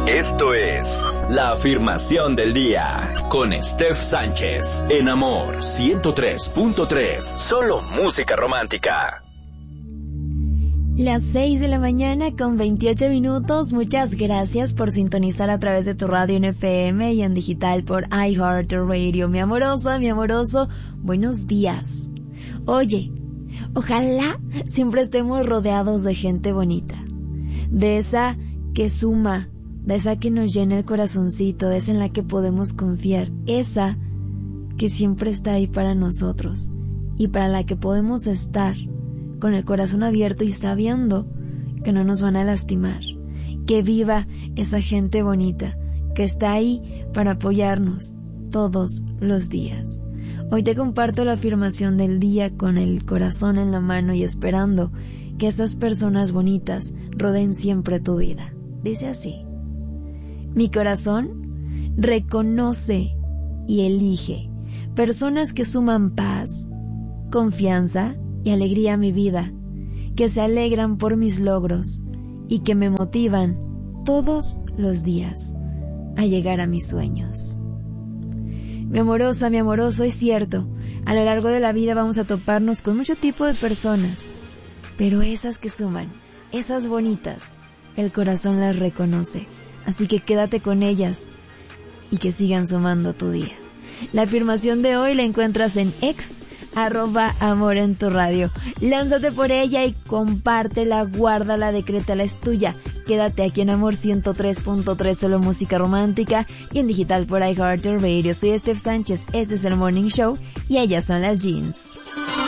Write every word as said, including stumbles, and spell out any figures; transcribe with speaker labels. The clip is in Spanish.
Speaker 1: Esto es La Afirmación del Día con Steph Sánchez en Amor ciento tres punto tres. Solo música romántica.
Speaker 2: Las seis de la mañana con veintiocho minutos. Muchas gracias por sintonizar a través de tu radio en F M y en digital por iHeartRadio. Mi amorosa, mi amoroso, buenos días. Oye, ojalá siempre estemos rodeados de gente bonita, de esa que suma, de esa que nos llena el corazoncito, de esa en la que podemos confiar, esa que siempre está ahí para nosotros y para la que podemos estar con el corazón abierto y sabiendo que no nos van a lastimar. Que viva esa gente bonita que está ahí para apoyarnos todos los días. Hoy te comparto la afirmación del día con el corazón en la mano y esperando que esas personas bonitas rodeen siempre tu vida. Dice así: mi corazón reconoce y elige personas que suman paz, confianza y alegría a mi vida, que se alegran por mis logros y que me motivan todos los días a llegar a mis sueños. Mi amorosa, mi amoroso, es cierto, a lo largo de la vida vamos a toparnos con mucho tipo de personas, pero esas que suman, esas bonitas, el corazón las reconoce, así que quédate con ellas y que sigan sumando tu día. La afirmación de hoy la encuentras en ex arroba amor en tu radio. Lánzate por ella y compártela, guárdala, decrétala, es tuya. Quédate aquí en Amor ciento tres punto tres, solo música romántica y en digital por iHeartRadio. Soy Steph Sánchez, este es el Morning Show y ellas son las Jeans.